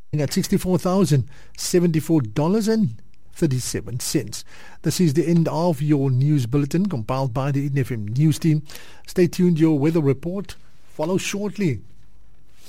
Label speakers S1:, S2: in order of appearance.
S1: at $64,074.37. This is the end of your news bulletin compiled by the Eden FM news team. Stay tuned, your weather report follows shortly.